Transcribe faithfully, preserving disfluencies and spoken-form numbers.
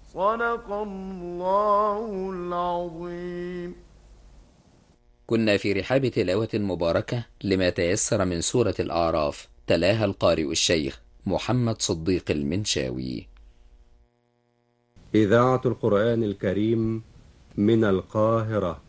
صدق الله العظيم. كنا في رحاب تلاوة مباركة لما تيسر من سورة الأعراف، تلاها القارئ الشيخ محمد صديق المنشاوي. إذاعة القرآن الكريم من القاهرة.